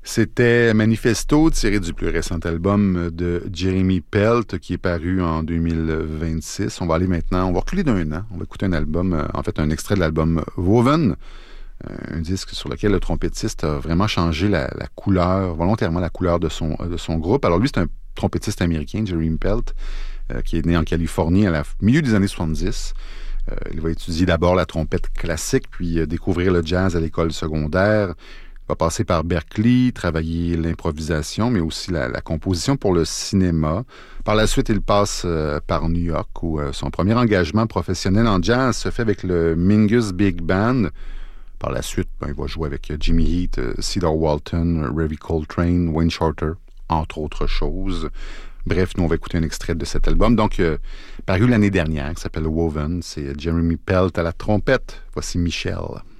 C'était Manifesto, tiré du plus récent album de Jeremy Pelt, qui est paru en 2026. On va aller maintenant, on va reculer d'un an. On va écouter un album, un extrait de l'album Woven, un disque sur lequel le trompettiste a vraiment changé la couleur, volontairement la couleur de son groupe. Alors lui, c'est un trompettiste américain, Jeremy Pelt, qui est né en Californie milieu des années 70. Il va étudier d'abord la trompette classique, puis découvrir le jazz à l'école secondaire. Il va passer par Berklee, travailler l'improvisation, mais aussi la composition pour le cinéma. Par la suite, il passe par New York, où son premier engagement professionnel en jazz se fait avec le Mingus Big Band. Par la suite, il va jouer avec Jimmy Heath, Cedar Walton, Ravi Coltrane, Wayne Shorter, entre autres choses. Bref, nous, on va écouter un extrait de cet album, donc paru l'année dernière, qui s'appelle Woven. C'est Jeremy Pelt à la trompette. Voici Michel.